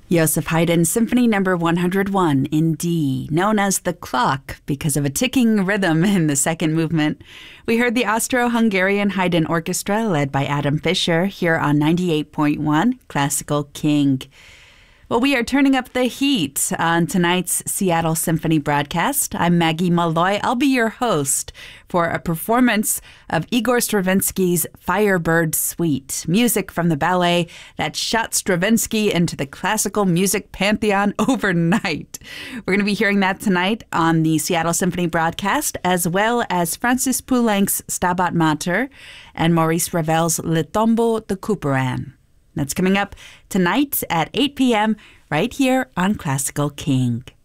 Joseph Haydn Symphony No. 101 in D, known as the clock because of a ticking rhythm in the second movement. We heard the Austro-Hungarian Haydn Orchestra led by Adam Fischer here on 98.1 Classical King. Well, we are turning up the heat on tonight's Seattle Symphony broadcast. I'm Maggie Malloy. I'll be your host for a performance of Igor Stravinsky's Firebird Suite, music from the ballet that shot Stravinsky into the classical music pantheon overnight. We're going to be hearing that tonight on the Seattle Symphony broadcast, as well as Francis Poulenc's Stabat Mater and Maurice Ravel's Le Tombeau de Couperin. That's coming up tonight at 8 p.m. right here on Classical King.